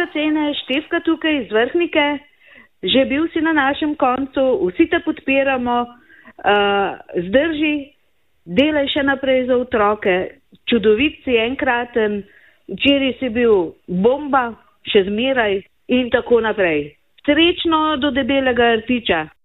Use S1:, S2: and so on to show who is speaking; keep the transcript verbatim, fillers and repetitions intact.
S1: cene, Štefka tukaj iz Vrhnike, že bil si na našem koncu, vsi te podpiramo, uh, zdrži, delaj še naprej za otroke, čudovit si enkraten, včeraj si bil bomba, še zmeraj in tako naprej. Srečno do debelega rtiča.